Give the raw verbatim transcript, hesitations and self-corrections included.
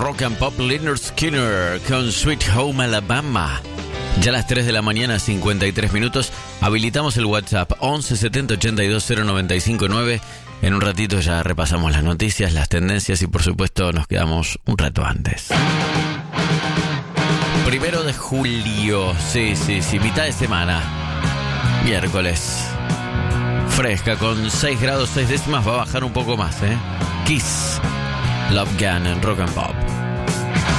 Rock and Pop, Lynyrd Skynyrd con Sweet Home Alabama. Ya a las tres de la mañana, cincuenta y tres minutos. Habilitamos el WhatsApp once setenta ochenta y dos cero noventa y cinco nueve. En un ratito ya repasamos las noticias, las tendencias y por supuesto nos quedamos un rato antes. Primero de julio, sí, sí, sí, mitad de semana. Miércoles. Fresca con seis grados seis décimas, va a bajar un poco más, ¿eh? Kiss, Love Gun en Rock and Pop.